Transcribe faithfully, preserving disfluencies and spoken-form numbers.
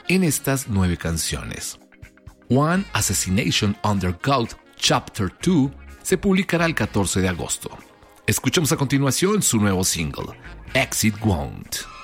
en estas nueve canciones. One Assassination Under God Chapter dos se publicará el catorce de agosto. Escuchamos a continuación su nuevo single, Exit Wound.